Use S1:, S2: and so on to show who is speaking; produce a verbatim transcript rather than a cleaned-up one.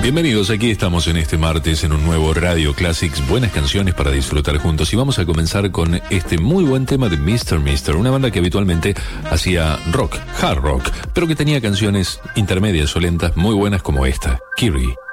S1: Bienvenidos, aquí estamos en este martes en un nuevo Radio Classics, buenas canciones para disfrutar juntos, y vamos a comenzar con este muy buen tema de mister Mister, una banda que habitualmente hacía rock, hard rock, pero que tenía canciones intermedias o lentas muy buenas como esta, Kiri.